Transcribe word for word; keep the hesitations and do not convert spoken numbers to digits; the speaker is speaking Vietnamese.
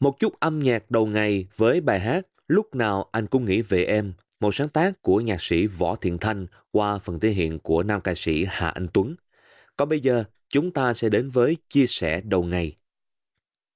Một chút âm nhạc đầu ngày với bài hát Lúc nào anh cũng nghĩ về em, một sáng tác của nhạc sĩ Võ Thiện Thanh qua phần thể hiện của nam ca sĩ Hà Anh Tuấn. Còn bây giờ, chúng ta sẽ đến với chia sẻ đầu ngày.